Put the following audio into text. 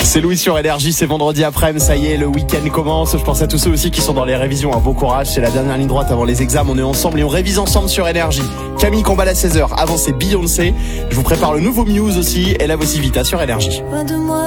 C'est Louis sur Énergie, c'est vendredi après-midi, ça y est, le week-end commence. Je pense à tous ceux aussi qui sont dans les révisions, bon courage, c'est la dernière ligne droite avant les examens, on est ensemble et on révise ensemble sur Énergie. Camille Combal à 16h, avant c'est Beyoncé. Je vous prépare le nouveau Muse aussi, et là voici Vita sur Énergie.